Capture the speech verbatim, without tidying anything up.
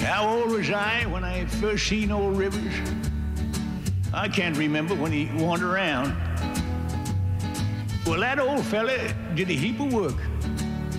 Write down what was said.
How old was I when I first seen old Rivers? I can't remember when he wandered around. Well, that old fella did a heap of work.